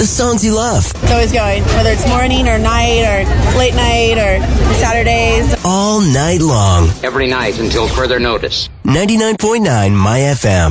songs you love. It's always going, whether it's morning or night or late night or Saturdays. All night long. Every night until further notice. 99.9 My FM.